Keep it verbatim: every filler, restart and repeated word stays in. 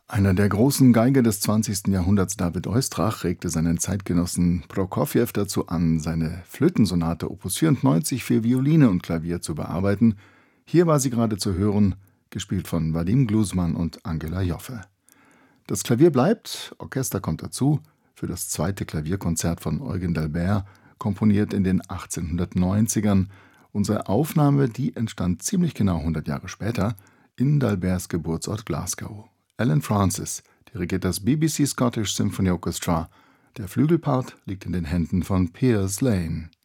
Einer der großen Geiger des zwanzigsten Jahrhunderts, David Oistrakh, regte seinen Zeitgenossen Prokofjew dazu an, seine Flötensonate Opus vierundneunzig für Violine und Klavier zu bearbeiten. Hier war sie gerade zu hören, gespielt von Vadim Gluzman und Angela Joffe. Das Klavier bleibt, Orchester kommt dazu, für das zweite Klavierkonzert von Eugen d'Albert, komponiert in den achtzehnhundertneunzigern. Unsere Aufnahme, die entstand ziemlich genau hundert Jahre später, in d'Alberts Geburtsort Glasgow. Alan Francis dirigiert das B B C Scottish Symphony Orchestra. Der Flügelpart liegt in den Händen von Piers Lane.